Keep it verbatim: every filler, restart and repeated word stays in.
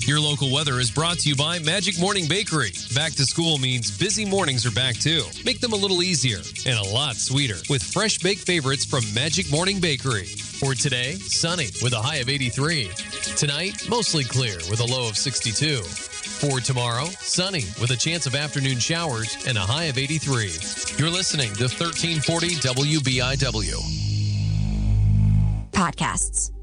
Your local weather is brought to you by Magic Morning Bakery. Back to school means busy mornings are back too. Make them a little easier and a lot sweeter with fresh baked favorites from Magic Morning Bakery. For today, sunny with a high of eighty-three. Tonight, mostly clear with a low of sixty-two. For tomorrow, sunny with a chance of afternoon showers and a high of eighty-three. You're listening to thirteen forty W B I W. Podcasts.